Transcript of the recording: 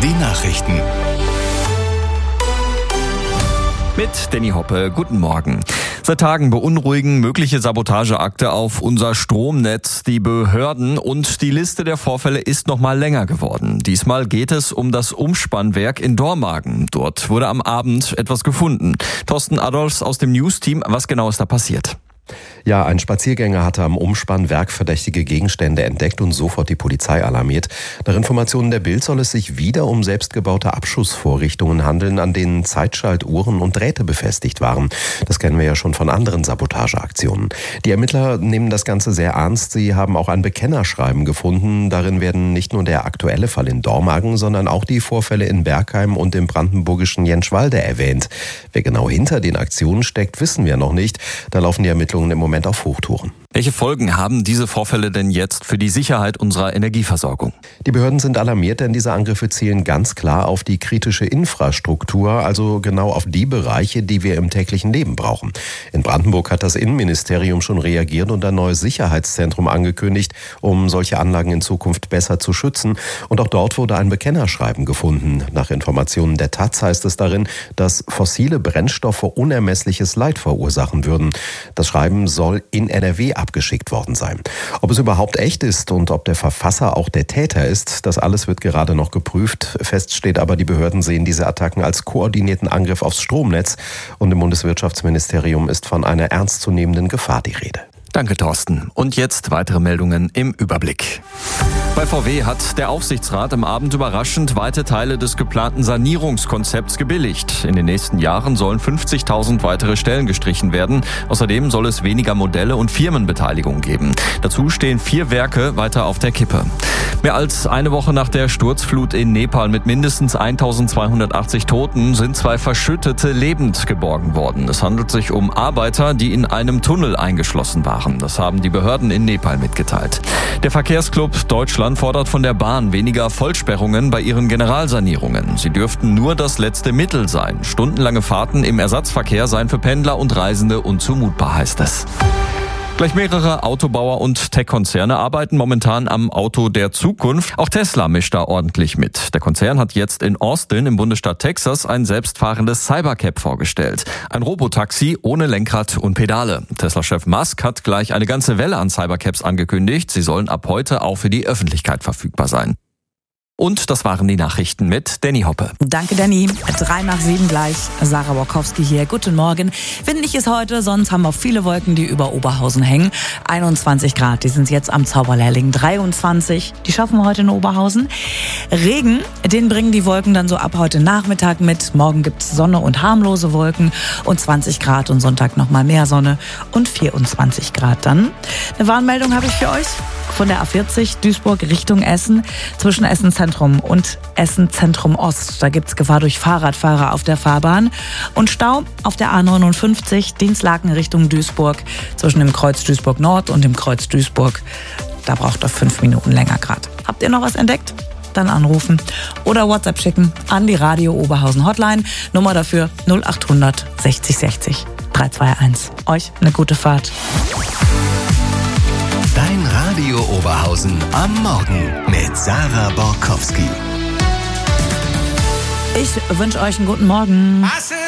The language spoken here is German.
Die Nachrichten. Mit Danny Hoppe, guten Morgen. Seit Tagen beunruhigen mögliche Sabotageakte auf unser Stromnetz die Behörden und die Liste der Vorfälle ist noch mal länger geworden. Diesmal geht es um das Umspannwerk in Dormagen. Dort wurde am Abend etwas gefunden. Thorsten Adolfs aus dem News-Team, was genau ist da passiert? Ja, ein Spaziergänger hatte am Umspannwerk verdächtige Gegenstände entdeckt und sofort die Polizei alarmiert. Nach Informationen der Bild soll es sich wieder um selbstgebaute Abschussvorrichtungen handeln, an denen Zeitschaltuhren und Drähte befestigt waren. Das kennen wir ja schon von anderen Sabotageaktionen. Die Ermittler nehmen das Ganze sehr ernst. Sie haben auch ein Bekennerschreiben gefunden. Darin werden nicht nur der aktuelle Fall in Dormagen, sondern auch die Vorfälle in Bergheim und im brandenburgischen Jentschwalde erwähnt. Wer genau hinter den Aktionen steckt, wissen wir noch nicht. Da laufen die Ermittlungen im Moment auf Hochtouren. Welche Folgen haben diese Vorfälle denn jetzt für die Sicherheit unserer Energieversorgung? Die Behörden sind alarmiert, denn diese Angriffe zielen ganz klar auf die kritische Infrastruktur, also genau auf die Bereiche, die wir im täglichen Leben brauchen. In Brandenburg hat das Innenministerium schon reagiert und ein neues Sicherheitszentrum angekündigt, um solche Anlagen in Zukunft besser zu schützen. Und auch dort wurde ein Bekennerschreiben gefunden. Nach Informationen der Taz heißt es darin, dass fossile Brennstoffe unermessliches Leid verursachen würden. Das Schreiben soll in NRW abgeschickt worden sein. Ob es überhaupt echt ist und ob der Verfasser auch der Täter ist, das alles wird gerade noch geprüft. Fest steht aber, die Behörden sehen diese Attacken als koordinierten Angriff aufs Stromnetz und im Bundeswirtschaftsministerium ist von einer ernstzunehmenden Gefahr die Rede. Danke, Thorsten. Und jetzt weitere Meldungen im Überblick. Bei VW hat der Aufsichtsrat am Abend überraschend weite Teile des geplanten Sanierungskonzepts gebilligt. In den nächsten Jahren sollen 50.000 weitere Stellen gestrichen werden. Außerdem soll es weniger Modelle und Firmenbeteiligung geben. Dazu stehen 4 Werke weiter auf der Kippe. Mehr als eine Woche nach der Sturzflut in Nepal mit mindestens 1.280 Toten sind 2 Verschüttete lebend geborgen worden. Es handelt sich um Arbeiter, die in einem Tunnel eingeschlossen waren. Das haben die Behörden in Nepal mitgeteilt. Der Verkehrsclub Deutschland fordert von der Bahn weniger Vollsperrungen bei ihren Generalsanierungen. Sie dürften nur das letzte Mittel sein. Stundenlange Fahrten im Ersatzverkehr seien für Pendler und Reisende unzumutbar, heißt es. Gleich mehrere Autobauer und Tech-Konzerne arbeiten momentan am Auto der Zukunft. Auch Tesla mischt da ordentlich mit. Der Konzern hat jetzt in Austin im Bundesstaat Texas ein selbstfahrendes Cybercab vorgestellt. Ein Robotaxi ohne Lenkrad und Pedale. Tesla-Chef Musk hat gleich eine ganze Welle an Cybercabs angekündigt. Sie sollen ab heute auch für die Öffentlichkeit verfügbar sein. Und das waren die Nachrichten mit Danny Hoppe. Danke, Danny. 6:03 gleich. Sarah Borkowski hier. Guten Morgen. Windig ist heute, sonst haben wir viele Wolken, die über Oberhausen hängen. 21 Grad, die sind jetzt am Zauberlehrling. 23, die schaffen wir heute in Oberhausen. Regen, den bringen die Wolken dann so ab heute Nachmittag mit. Morgen gibt's Sonne und harmlose Wolken und 20 Grad und Sonntag nochmal mehr Sonne und 24 Grad dann. Eine Warnmeldung habe ich für euch von der A40 Duisburg Richtung Essen. Zwischen Essen Zentrum und Essen Zentrum Ost. Da gibt's Gefahr durch Fahrradfahrer auf der Fahrbahn. Und Stau auf der A59 Dienstlaken Richtung Duisburg. Zwischen dem Kreuz Duisburg Nord und dem Kreuz Duisburg. Da braucht ihr 5 Minuten länger gerade. Habt ihr noch was entdeckt? Dann anrufen oder WhatsApp schicken an die Radio Oberhausen Hotline. Nummer dafür 0800 60 60 321. Euch eine gute Fahrt. Dein Radio Oberhausen am Morgen mit Sarah Borkowski. Ich wünsche euch einen guten Morgen.